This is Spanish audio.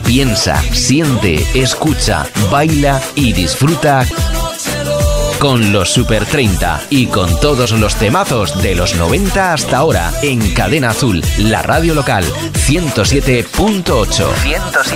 Piensa, siente, escucha, baila y disfruta con los Super 30 y con todos los temazos de los 90 hasta ahora en Cadena Azul, la radio local 107.8.